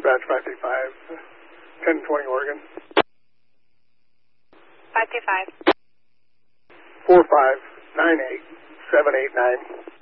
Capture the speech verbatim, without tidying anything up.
Dispatch five two five, ten twenty Oregon. five two five. four five nine eight seven eight nine.